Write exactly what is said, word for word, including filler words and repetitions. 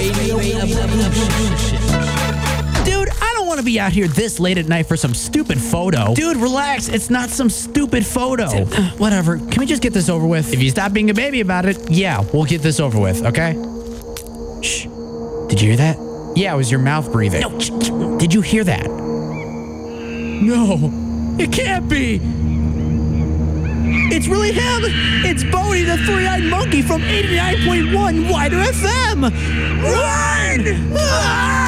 Dude, I don't want to be out here this late at night for some stupid photo. Dude, relax. It's not some stupid photo. Uh, whatever. Can we just get this over with? If you stop being a baby about it, yeah, we'll get this over with, okay? Shh. Did you hear that? Yeah, it was your mouth breathing. No. Sh- sh- Did you hear that? No. It can't be. It's really him. It's Bodie, the three-eyed monkey from eighty-nine point one Wider F M. Run! Ah!